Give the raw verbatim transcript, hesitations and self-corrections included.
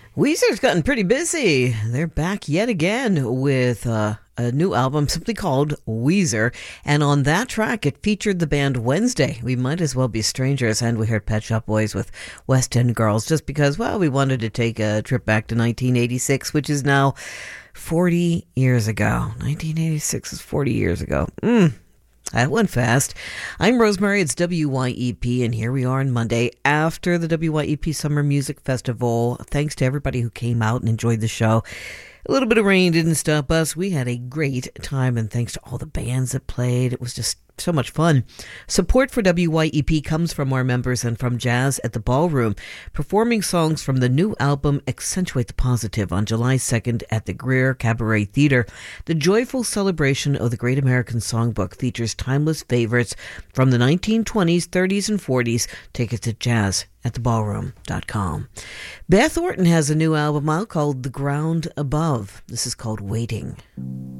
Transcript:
Weezer's gotten pretty busy. They're back yet again with uh, a new album simply called Weezer. And on that track, it featured the band Wednesday. We might as well be strangers. And we heard Pet Shop Boys with West End Girls just because, well, we wanted to take a trip back to nineteen eighty-six, which is now forty years ago. nineteen eighty-six is forty years ago. Mm. That went fast. I'm Rosemary. It's W Y E P, and here we are on Monday after the W Y E P Summer Music Festival. Thanks to everybody who came out and enjoyed the show. A little bit of rain didn't stop us. We had a great time, and thanks to all the bands that played. It was just so much fun. Support for W Y E P comes from our members and from Jazz at the Ballroom, performing songs from the new album Accentuate the Positive on July second at the Greer Cabaret Theater. The joyful celebration of the Great American Songbook features timeless favorites from the nineteen twenties, thirties, and forties. Tickets at jazz at the ballroom dot com. Beth Orton has a new album out called The Ground Above. This is called Waiting.